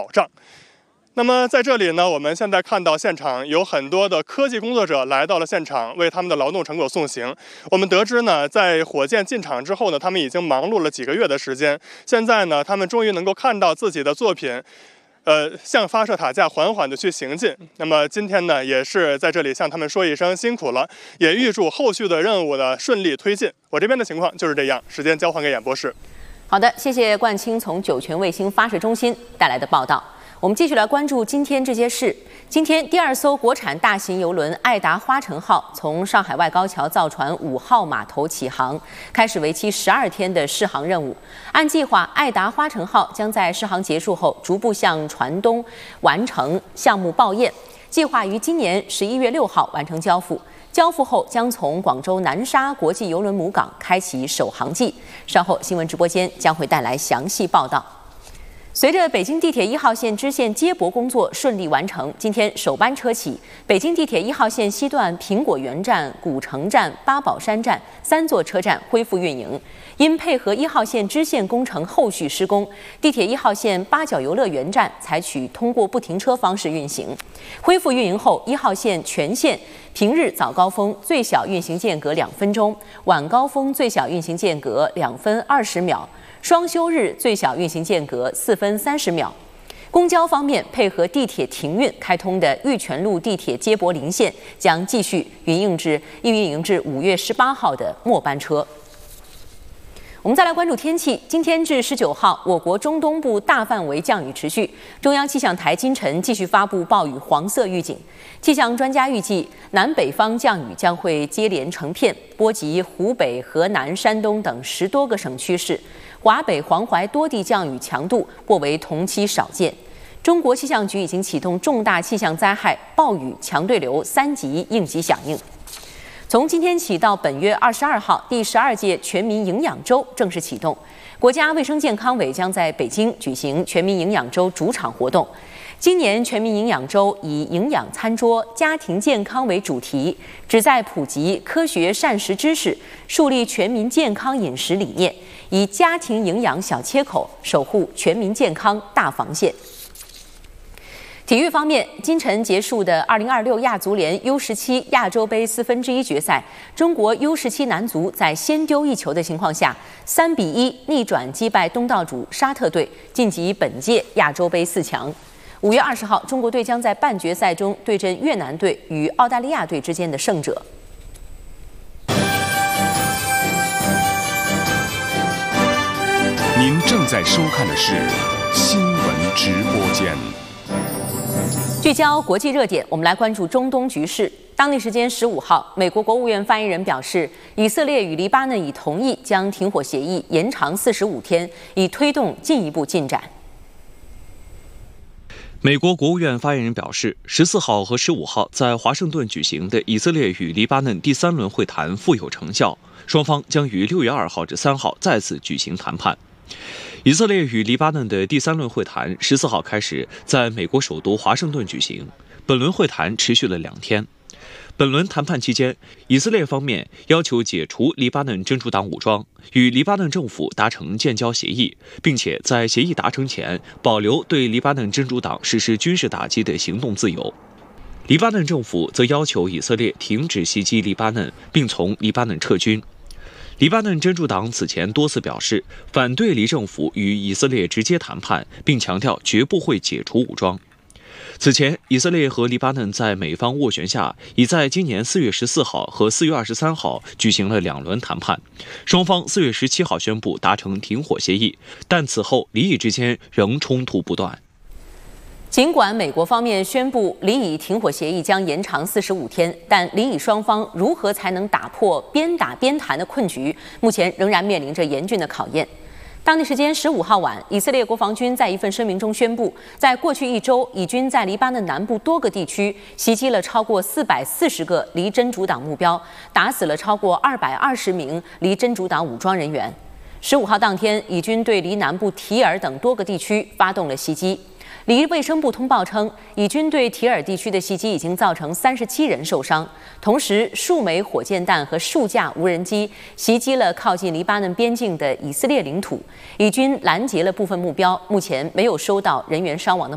障。那么在这里呢，我们现在看到现场有很多的科技工作者来到了现场，为他们的劳动成果送行。我们得知呢，在火箭进场之后呢，他们已经忙碌了几个月的时间。现在呢，他们终于能够看到自己的作品，向发射塔架缓缓地去行进。那么今天呢，也是在这里向他们说一声辛苦了，也预祝后续的任务的顺利推进。我这边的情况就是这样，时间交还给演播室。 好的，谢谢冠清从酒泉卫星发射中心带来的报道。我们继续来关注今天这些事。今天，第2艘国产大型邮轮爱达花城号从上海外高桥造船5号码头起航，开始为期12天的试航任务。按计划，爱达花城号将在试航结束后逐步向船东完成项目报验，计划于今年11月6号完成交付。交付后将从广州南沙国际邮轮母港开启首航季。稍后新闻直播间将会带来详细报道。随着北京地铁1号线支线接驳工作顺利完成，今天首班车起，北京地铁1号线西段苹果园站、古城站、八宝山站3座车站恢复运营。因配合1号线支线工程后续施工，地铁1号线八角游乐园站采取通过不停车方式运行。恢复运营后，1号线全线平日早高峰最小运行间隔2分钟，晚高峰最小运行间隔2分20秒。双休日最小运行间隔4分30秒。公交方面，配合地铁停运开通的玉泉路地铁接驳林线将继续运营至5月18号的末班车。我们再来关注天气。今天至19号，我国中东部大范围降雨持续，中央气象台今晨继续发布暴雨黄色预警。气象专家预计，南北方降雨将会接连成片，波及湖北、河南、山东等10多个省区市。华北、黄淮多地降雨强度或为同期少见。中国气象局已经启动重大气象灾害暴雨强对流3级应急响应。从今天起到本月22号，第12届全民营养周正式启动。国家卫生健康委将在北京举行全民营养周主场活动。今年全民营养周以营养餐桌、家庭健康为主题，旨在普及科学膳食知识，树立全民健康饮食理念，以家庭营养小切口守护全民健康大防线。体育方面，今晨结束的2026亚足联 U17 亚洲杯1/4决赛，中国 U17 男足在先丢1球的情况下，3比1逆转击败东道主沙特队，晋级本届亚洲杯4强。5月20号，中国队将在半决赛中对阵越南队与澳大利亚队之间的胜者。 您正在收看的是新闻直播间。 聚焦国际热点，我们来关注中东局势。当地时间15号，美国国务院发言人表示，以色列与黎巴嫩已同意将停火协议延长45天，以推动进一步进展。 美国国务院发言人表示，14号和15号在华盛顿举行的以色列与黎巴嫩第3轮会谈富有成效，双方将于6月2号至3号再次举行谈判。以色列与黎巴嫩的第3轮会谈14号开始在美国首都华盛顿举行，本轮会谈持续了2天。本轮谈判期间，以色列方面要求解除黎巴嫩真主党武装，与黎巴嫩政府达成建交协议，并且在协议达成前保留对黎巴嫩真主党实施军事打击的行动自由。黎巴嫩政府则要求以色列停止袭击黎巴嫩，并从黎巴嫩撤军。黎巴嫩真主党此前多次表示反对黎政府与以色列直接谈判，并强调绝不会解除武装。此前，以色列和黎巴嫩在美方斡旋下，已在今年4月14号和4月23号举行了2轮谈判，双方4月17号宣布达成停火协议，但此后黎以之间仍冲突不断。 尽管美国方面宣布黎以停火协议将延长45天，但黎以双方如何才能打破边打边谈的困局，目前仍然面临着严峻的考验。当地时间15号晚，以色列国防军在一份声明中宣布，在过去1周，以军在黎巴嫩南部多个地区袭击了超过440个黎真主党目标，打死了超过220名黎真主党武装人员。15号当天，以军对黎南部提尔等多个地区发动了袭击。黎卫生部通报称，以军对提尔地区的袭击已经造成37人受伤，同时数枚火箭弹和数架无人机袭击了靠近黎巴嫩边境的以色列领土，以军拦截了部分目标，目前没有收到人员伤亡的